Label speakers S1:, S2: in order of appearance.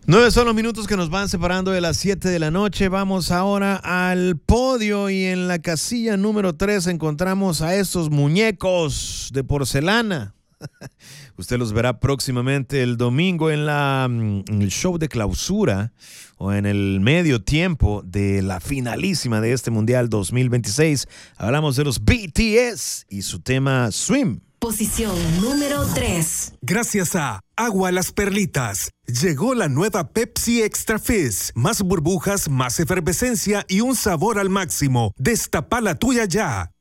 S1: 9 son los minutos que nos van separando de las 7 de la noche. Vamos ahora al podio y en la casilla número 3 encontramos a estos muñecos de porcelana. Usted los verá próximamente el domingo en el show de clausura o en el medio tiempo de la finalísima de este Mundial 2026. Hablamos de los BTS y su tema Swim.
S2: Posición número 3.
S3: Gracias a Agua Las Perlitas, llegó la nueva Pepsi Extra Fizz. Más burbujas, más efervescencia y un sabor al máximo. Destapa la tuya ya.